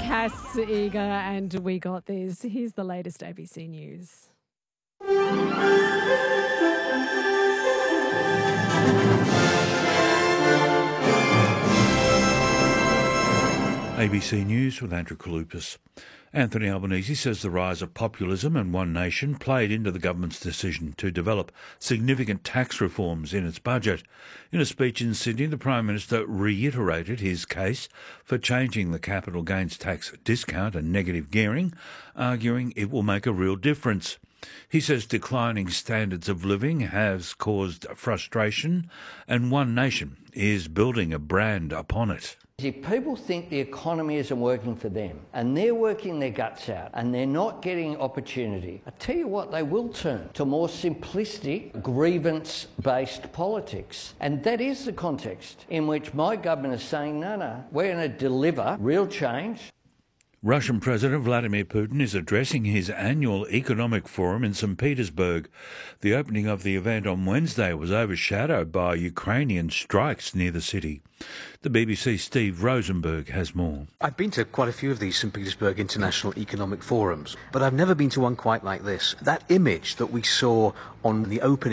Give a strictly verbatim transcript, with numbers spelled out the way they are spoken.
Cass Eager, and we got this. Here's the latest A B C News. A B C News with Andrew Kalupas. Anthony Albanese says the rise of populism and One Nation played into the government's decision to develop significant tax reforms in its budget. In a speech in Sydney, the Prime Minister reiterated his case for changing the capital gains tax discount and negative gearing, arguing it will make a real difference. He says declining standards of living has caused frustration, and One Nation is building a brand upon it. If people think the economy isn't working for them and they're working their guts out and they're not getting opportunity, I tell you what, they will turn to more simplistic, grievance-based politics. And that is the context in which my government is saying, no, no, we're going to deliver real change. Russian President Vladimir Putin is addressing his annual economic forum in Saint Petersburg. The opening of the event on Wednesday was overshadowed by Ukrainian strikes near the city. The B B C's Steve Rosenberg has more. I've been to quite a few of these Saint Petersburg International Economic Forums, but I've never been to one quite like this. That image that we saw on the opening